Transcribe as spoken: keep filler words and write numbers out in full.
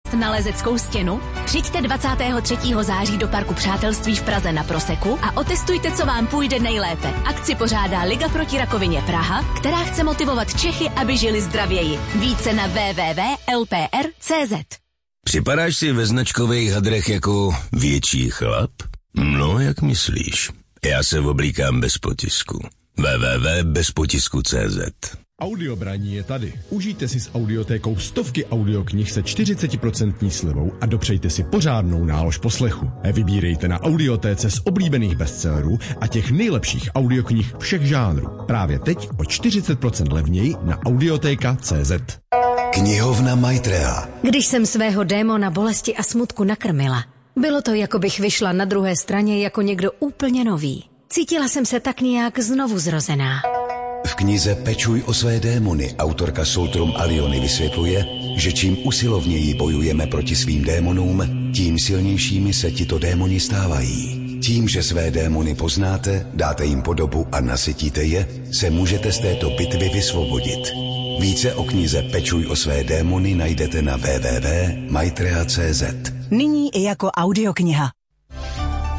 na Lezeckou stěnu? Přijďte dvacátého třetího září do Parku Přátelství v Praze na Proseku a otestujte, co vám půjde nejlépe. Akci pořádá Liga proti rakovině Praha, která chce motivovat Čechy, aby žili zdravěji. Více na w w w tečka l p r tečka c z. Připadáš si ve značkových hadrech jako větší chlap? No, jak myslíš? Já se oblíkám bez potisku. w w w tečka bez potisku tečka c z. Audiobraní je tady. Užijte si s audiotékou stovky audioknih se čtyřicet procent slevou a dopřejte si pořádnou nálož poslechu. Vybírejte na audiotéce z oblíbených bestsellerů a těch nejlepších audioknih všech žánrů. Právě teď o čtyřicet procent levněji na audiotéka tečka c z. Knihovna Maitreya. Když jsem svého démona bolesti a smutku nakrmila, bylo to, jako bych vyšla na druhé straně jako někdo úplně nový. Cítila jsem se tak nějak znovu zrozená. V knize Pečuj o své démony autorka Soltrum Aliony vysvětluje, že čím usilovněji bojujeme proti svým démonům, tím silnějšími se tito démoni stávají. Tím, že své démony poznáte, dáte jim podobu a nasytíte je, se můžete z této bitvy vysvobodit. Více o knize Pečuj o své démony najdete na w w w tečka maitreya tečka c z. Nyní i jako audiokniha.